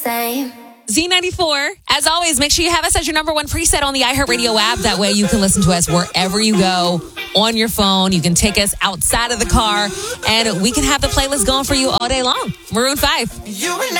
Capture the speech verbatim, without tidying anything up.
same. Z ninety-four, as always, make sure you have us as your number one preset on the iHeartRadio app. That way you can listen to us wherever you go on your phone. You can take us outside of the car, and we can have the playlist going for you all day long. Maroon five. You and I.